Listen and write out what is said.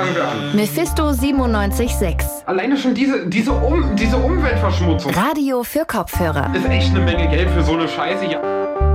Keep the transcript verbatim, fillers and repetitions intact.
fangen wir an. Mephisto siebenundneunzig Komma sechs. Alleine schon diese, diese, um, diese Umweltverschmutzung. Radio für Kopfhörer. Ist echt eine Menge Geld für so eine Scheiße hier.